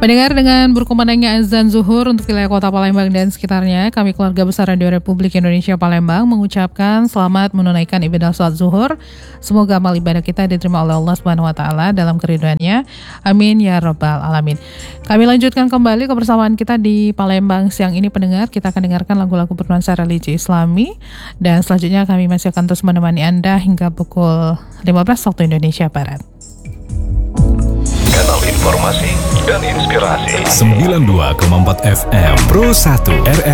Pendengar, dengan berkumandangnya azan zuhur untuk wilayah kota Palembang dan sekitarnya, kami keluarga besar Radio Republik Indonesia Palembang mengucapkan selamat menunaikan ibadah salat zuhur. Semoga amal ibadah kita diterima oleh Allah Subhanahu wa taala dalam keridhaannya. Amin ya rabbal alamin. Kami lanjutkan kembali kebersamaan kita di Palembang siang ini, pendengar. Kita akan dengarkan lagu-lagu bernuansa religi Islami, dan selanjutnya kami masih akan terus menemani Anda hingga pukul 15 waktu Indonesia Barat. Kanal informasi dan inspirasi 92,4 FM Pro 1 RR